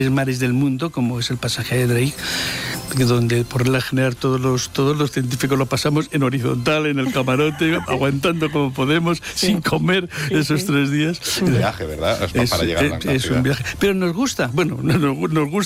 mares del mundo, como es el pasaje de Drake, donde por regla general todos los científicos lo pasamos en horizontal, en el camarote, aguantando como podemos, sin comer esos 3 días. Es un viaje, ¿verdad? Para llegar a la Antártida. Es un viaje. Pero nos gusta, bueno, nos gusta.